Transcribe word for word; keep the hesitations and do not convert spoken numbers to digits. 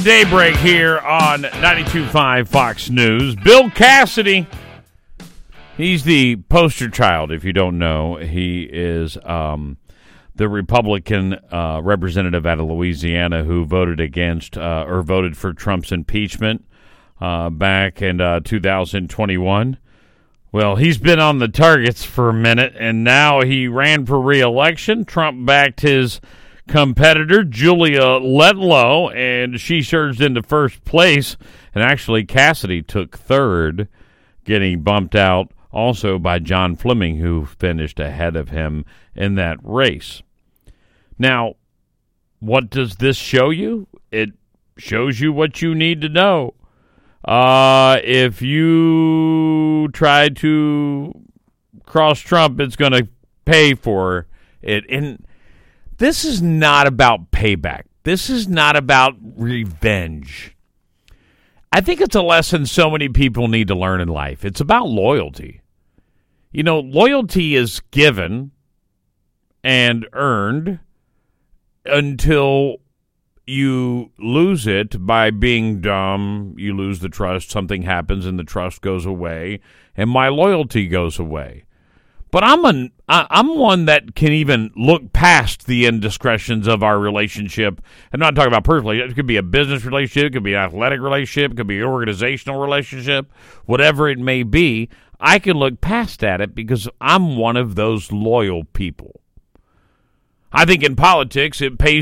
Daybreak here on ninety-two point five Fox News. Bill Cassidy, he's the poster child, if you don't know. He is um, the Republican uh, representative out of Louisiana who voted against uh, or voted for Trump's impeachment uh, back in uh, two thousand twenty-one. Well, he's been on the targets for a minute, and now he ran for re-election. Trump backed his competitor, Julia Letlow, and she surged into first place. And actually, Cassidy took third, getting bumped out also by John Fleming, who finished ahead of him in that race. Now, what does this show you? It shows you what you need to know. Uh, if you try to cross Trump, it's going to pay for it. And this is not about payback. This is not about revenge. I think it's a lesson so many people need to learn in life. It's about loyalty. You know, loyalty is given and earned until you lose it by being dumb. You lose the trust, something happens, and the trust goes away, and my loyalty goes away. But I'm an I'm one that can even look past the indiscretions of our relationship. I'm not talking about personally. It could be a business relationship. It could be an athletic relationship. It could be an organizational relationship. Whatever it may be, I can look past at it because I'm one of those loyal people. I think in politics, it pays